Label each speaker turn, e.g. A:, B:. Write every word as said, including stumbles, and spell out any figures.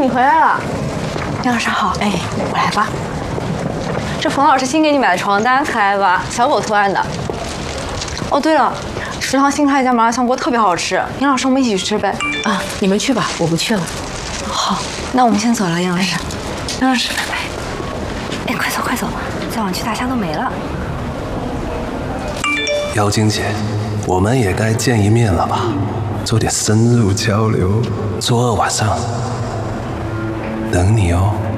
A: 回来了，
B: 杨老师好，哎，我来吧。
A: 这冯老师新给你买的床单可爱吧？小狗图案的。哦，对了，食堂新开一家麻辣香锅特别好吃，杨老师我们一起去吃呗。
B: 啊，你们去吧，我不去了。
A: 好，那我们先走了，杨老师。
B: 杨老师，拜拜。哎，快走快走，再往去大虾都没了。
C: 妖精姐，我们也该见一面了吧？做点深入交流。周二晚上等你哦。